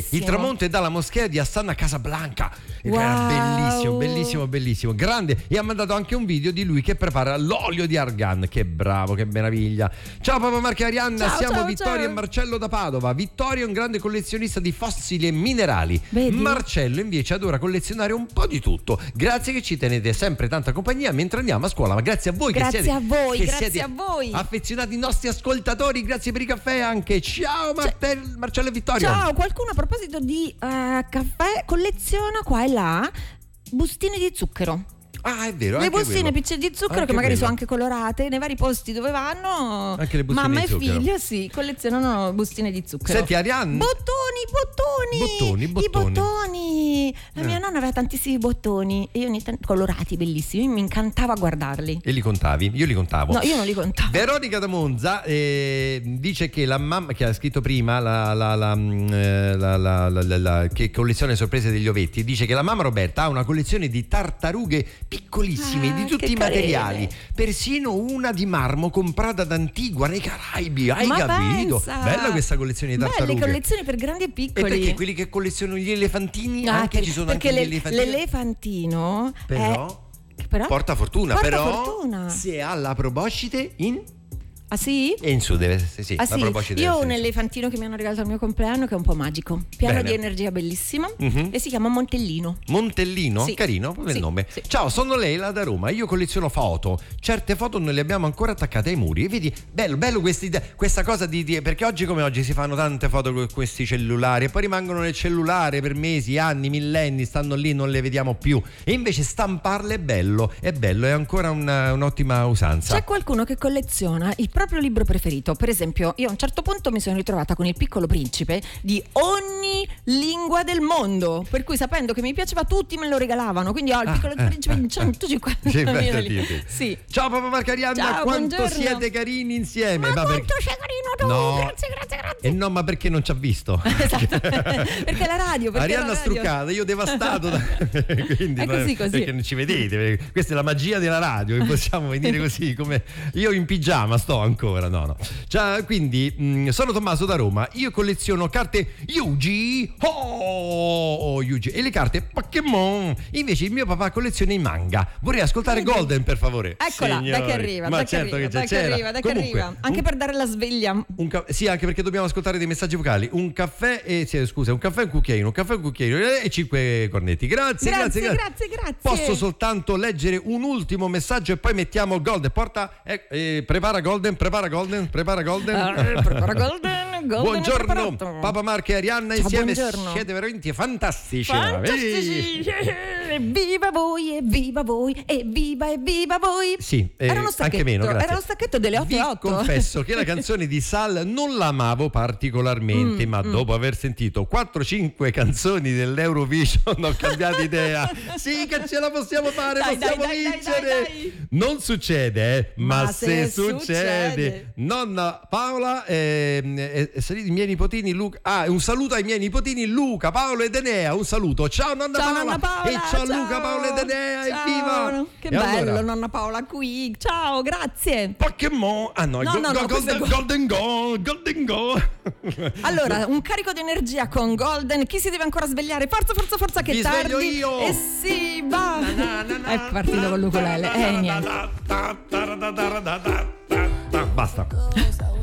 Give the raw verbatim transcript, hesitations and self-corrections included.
il tramonto è dalla moschea di Hassan a Casablanca. Wow. Era bellissimo, bellissimo, bellissimo, grande. E ha mandato anche un video di lui che prepara l'olio di argan. Che bravo, che meraviglia. Ciao Papa Marco e Arianna, Ciao, siamo ciao, Vittorio ciao. e Marcello da Padova. Vittorio è un grande collezionista di fossili e minerali. Vedi? Marcello invece adora collezionare un po' di tutto. Grazie che ci tenete sempre tanta compagnia mentre andiamo a scuola. Ma grazie a voi Grazie che siete, a voi, che grazie siete a voi. affezionati nostri ascoltatori. Grazie per i caffè anche. Ciao Martel, Marcello e Vittorio. Ciao, qualcuno a proposito di eh, caffè colleziona qua e là bustine di zucchero. Ah, è vero. Le anche bustine quello. piccine di zucchero Anche che magari quello. sono anche colorate nei vari posti dove vanno. Anche le bustine mamma di e zucchero. figlio sì, collezionano bustine di zucchero. Senti Arianna. Bottoni, bottoni, Bottoni, bottoni. I bottoni. La mia Eh. nonna aveva tantissimi bottoni e io ogni tanto colorati, bellissimi. Mi incantava guardarli. E li contavi? Io li contavo. No, io non li contavo. Veronica da Monza eh, dice che la mamma che ha scritto prima la, la, la, mm, eh, la, la, la, la, la- che collezione sorprese degli ovetti, dice che la mamma Roberta ha una collezione di tartarughe piccolissime Ah, di tutti che i materiali, carine. persino una di marmo comprata ad Antigua nei Caraibi. Hai Ma capito? pensa. Bella questa collezione di tartarughe. Belle collezioni per grandi e E piccoli. perché quelli che collezionano gli elefantini Ah, anche che- ci sono perché anche le- gli elefantini. l'elefantino Però è, che però? porta fortuna, Porta però fortuna. se ha la proboscite in Ah sì? e in su deve essere sì, Ah, la sì. proboscite Io deve ho un essere in su. elefantino che mi hanno regalato al mio compleanno che è un po' magico, pieno Bene. di energia bellissima, Mhm. e si chiama Montellino. Montellino? Sì. Carino, proprio il Sì, nome. sì. Ciao, sono Leila da Roma. Io colleziono foto. Certe foto non le abbiamo ancora attaccate ai muri. E vedi, bello, bello questi, questa cosa di, di- perché oggi come oggi si fanno tante foto con questi cellulari e poi rimangono nel cellulare per mesi, anni, millenni, stanno lì, non le vediamo più. E invece stamparle è bello, è bello, è ancora una- un'ottima usanza. C'è qualcuno che colleziona il proprio libro preferito. Per esempio, io a un certo punto mi sono ritrovata con Il Piccolo Principe di ogni lingua del mondo. Per cui, sapendo che mi piaceva, tutti me lo regalavano. Quindi ho Il Ah, Piccolo eh, Principe eh, in centocinquanta Sì, mila beh, lì. sì. Sì. Ciao Papa Marco e Arianna, Ciao, quanto buongiorno. siete carini insieme. Ma Ma quanto perché- sei carino tu! No. Grazie, grazie, grazie. E no, ma perché non ci ha visto? Esatto. Perché la radio, perché Arianna la radio. struccata, io devastato da... Quindi È così, così. perché non ci vedete, perché questa è la magia della radio, che possiamo venire così come io in pigiama sto ancora, no no. Cioè, quindi mh, sono Tommaso da Roma, io colleziono carte Yu-Gi Oh, Yu-Gi e le carte Pokémon. Invece il mio papà colleziona i manga. Vorrei ascoltare Vedi? Golden, per favore. Eccola, Signori. dai che arriva, Ma dai certo che arriva, che dai che c'era. arriva, dai che Comunque, arriva. Anche un- per dare la sveglia. un ca- sì, anche perché dobbiamo ascoltare dei messaggi vocali. Un caffè e sì, scusa, un caffè e un cucchiaino, un caffè e un cucchiaino e cinque cornetti. Grazie, grazie, Grazie, grazie, grazie. Posso soltanto leggere un ultimo messaggio e poi mettiamo Golden. Porta, eh, eh, prepara Golden, prepara Golden, prepara Golden. Eh, prepara Golden, Golden Buongiorno, è preparato. Papa Marco e Arianna Ciao, insieme buongiorno. siete veramente fantastici. Fantastici! Evviva voi, evviva voi, evviva, evviva voi! Sì, eh, Era uno stacchetto, anche meno, grazie. era lo stacchetto delle otto Vi e otto. confesso che la canzone di Sal non l'amavo particolarmente, Mm, ma mm. dopo aver sentito quattro cinque canzoni dell'Eurovision ho cambiato idea. Sì, che ce la possiamo fare, Dai, possiamo dai, dai, vincere. dai, dai. Non succede, eh, ma, Ma se, se succede. succede. Nonna Paola ehm, e e i miei nipotini Luca. Ah, un saluto ai miei nipotini Luca, Paolo ed Enea. Un saluto. Ciao nonna Ciao Paola. nonna Paola, E ciao, Luca, Paolo ed Enea. Ciao. Evviva! Che E bello, allora, nonna Paola qui. Ciao, grazie. Pokémon. Ah no, No, go- no, go- no, questo è golden, go- golden Go, Golden Go. Allora, un carico di energia con Golden. Chi si deve ancora svegliare? Forza, forza, forza, che Mi tardi. sveglio io. E si va. È partito con l'ukulele. Eh, niente. Basta.